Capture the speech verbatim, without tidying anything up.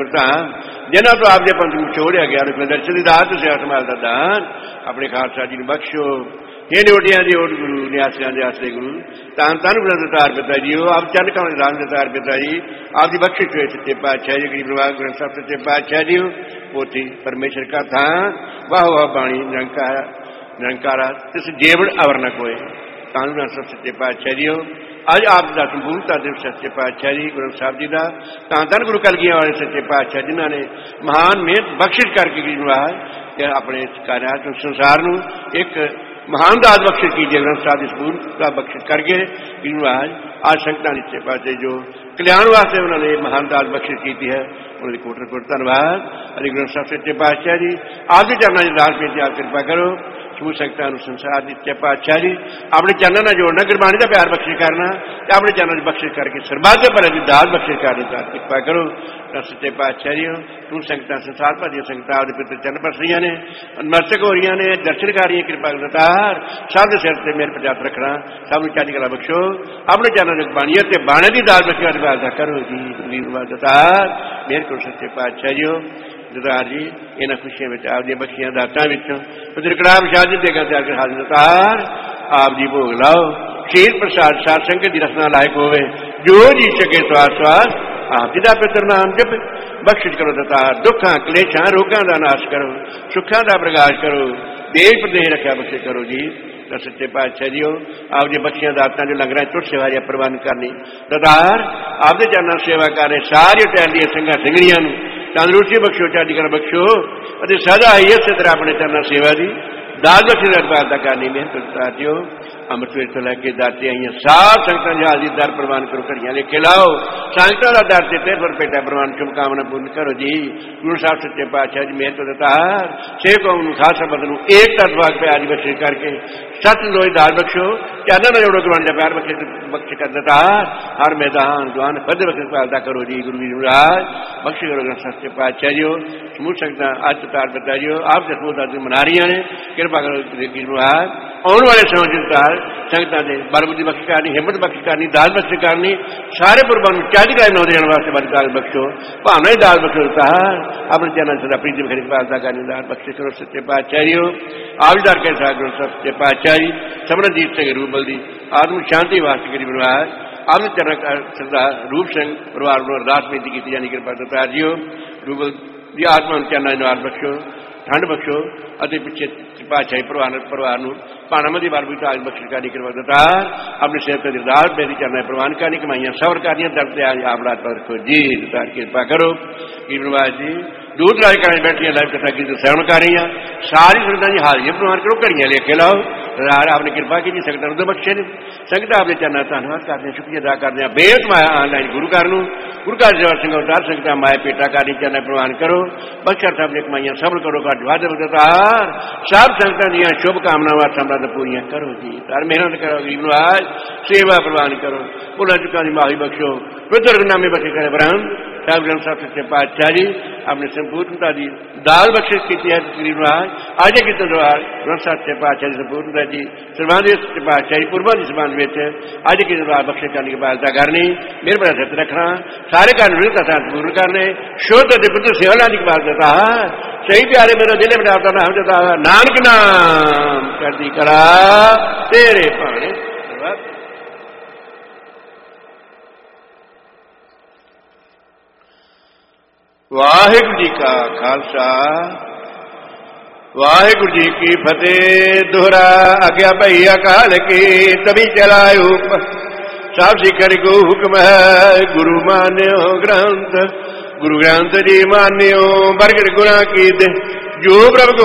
जिन्हों तो आपके पंथ को छोड़िया गया दर्शन की दात सेवा संभाल का दान अपने खालसा जी बख्शो हे नोटिया जी ओट गुरु न्यासिया के आसरे गुरु तान तन गुरु दतार पिता जी हो आप चंद कमल राम दतार पिता जी आपकी बख्शिश हुए सच्चे पातशाह जी गरीब नवाज ग्रंथ साहब सच्चे पातशाह जी हो पोथी परमेश्वर का था वाह वाह बाणी निरंकार निरंकारा तिस जेवड़ अवर न कोय तान ग्रंथ साहब सच्चे पातशाह जी हो अज आप का संपूर्णता दिवस सच्चे पातशाह जी गुरु साहब जी का तान तन गुरु कलगियां वाले सच्चे पातशाह जिन्होंने महान मेहनत बख्शिश करके गरीब नवाज अपने कार्य संसार नूं एक महान दात बख्शिश कीजिए ग्रंथ साहब इस पूर्ण का बख्शिश करके आज आज संगतां नीचे पासे जो कल्याण वास्ते उन्होंने महान दात बख्शिश की है उन्होंने कोट कोट धन्यवाद अरे ग्रंथ साहब सच्चे पातशाह जी आप भी चरणों की दास भेजी आप कृपा करो समूह संगतां संसार नीचे पातशाह जी अपने चरणों में जोड़ना गुरबाणी का प्यार बख्शिश करना अपने चरणों की बख्शिश करके सर्वाध्य पर की दात बख्शिश करनी दात कृपा करो सच्चे पातशाह जी हो तुम संगतां संसार भर दी संगतां आपके पितर चरण बस रही ने नमस्क हो रही ने दर्शन कर रही कृपा दातार सब सिर से मेरे प्रजात रखना सब चढ़ी कला बख्शो अपने चरणों की बाणी है बाणे की दात बख्शिश वादा करो जी दातार मेरे को सच्चे पातशाह जी हो दातार जी इन्होंने खुशियों में आपकी बख्शियां दातां त्रिकड़ा प्रसाद जी देगा त्याग कर हाजिर दातार आप जी भोग लाओ शीर प्रसाद साध संगत की रसना लायक होवे जो जी सके स्वास स्वास आप जिदा पितर नाम जप बख्शिश करो दातार दुखा क्लेशा रोगों का नाश करो सुखा का प्रकाश करो देश प्रदेश रक्षा बख्शिश करो जी सच्चे पातशाह जी हो आप जी बख्शियां दातां जो लंगर तुर सेवा प्रबंध करनी दातार आपके चरणों सेवा कर रहे सारी टहल दी संघा सिंगड़ियां तंदुरुस्ती बख्शो चढ़ी कर बख्शो सदा ही इस तरह अपने चरणों सेवा की दाल बख्शिश अरबादा करनी मेहनत दियो अमृत वेल तो लैके दाते आई साफ संगतां जी हाजिर दर प्रवान करो घड़ियां लेके लाओ संगतां दा दर से तेर पेटा प्रवान शुभकामना पूर्ण करो जी गुरु साहब सच्चे पातशाह जी मेहनत दातार छे कौम खासा बदलू एक तत्वाग पे आज बख्शिश करके सत लोई दाल बख्शो चैनल में जोड़ो गुरबाणी का प्यार बख्शिश बख्श कर दातार हर मैदान जवान पद बख्शिश पालता करो जी गुरु जी राज बख्श करो सच्चे पातशाह जी हो समूह संगतां आज तार पिता जी हो आप समूह दादी मना रही ने कृपा करो राज आने वाले समय चिंतार संगतां दे बल बुद्धि बख्श करनी हिम्मत बख्श करनी दाल बख्श करनी सारे पुरबां नूं चढ़ी कला नौ देण वास्ते बल दाल बख्शो भावना ही दाल बख्शो दातार अपने चैनल सदा प्रीति बखरी पालता करनी दाल बख्श करो सच्चे पातशाह जी हो आप दर के साथ गुरु सच्चे पातशाह जी समरजीत सिंह रूबल दी आत्म शांति वास्ते गरीब नवाज आपने चरण सरदार रूप सिंह परिवार को अरदास बेनती की जानी कृपा दातार जी हो रूबल की आत्मा चरणों निवार बख्शो ठंड बख्शो पिछे पातशाही परिवार परिवार भाणा मदी बार भी ताज बख्शिश करनी कृपा दातार अपने सिर पर दाल बेदी चरणों प्रवान करनी कमाइयां सबर करनी दर्द आज आप रात पर रखो जी दातार कृपा करो गरीब नवाज जी दूर दराज कर बैठिया लाइव कथा की श्रवण कर रही सारी संगतां जी हाजिर प्रवान करो घड़ियां लेके लाओ आपने कृपा की जी संगतां नूं बख्शे ने संगतां आपके चरणों धन्यवाद करते शुक्रिया अदा करते बेहद माया ऑनलाइन गुरु घर नूं गुरु घर सेवा सिंह अवतार संगतां माया पेटा करनी चरणों प्रवान करो बख्शा सब ने कमाइयां सबर करो घट वाद दातार सब संगतां दीयां शुभ कामनावां समृद्ध पूरियां करो जी तार मेहनत करो गरीब नवाज सेवा प्रवान करो भुलां चुकां दी माफी बख्शो पवित्र नामे बख्शे करे ब्रह्म साहब ग्रंथ साहब सच्चे पातशाह जी अपने संपूर्णता की दाल बख्शिश की है गरीब नवाज आज की दरबार ग्रंथ साहब सच्चे पातशाह जी संपूर्णता जी सर्वाधिक सच्चे पातशाह जी पूर्वा की संबंध में आज की दरबार बख्शिश करने की बालता करनी मेरे बड़ा सत्य रखना सारे कार्य निरंतर पूर्ण करने शुद्ध पुत्र सेवा लाने की बात देता सही प्यारे मेरा दिल में डालता ना हम देता नानक नाम करती कला तेरे पाने वाहिगुरु जी का खालसा वाहिगुरु जी की फतेह दोहरा आज्ञा भई अकाल की तभी चलायो सब सिखर को हुक्म है गुरु मान्यो ग्रंथ गुरु ग्रंथ जी मान्यो बरगद गुणा की जो प्रभु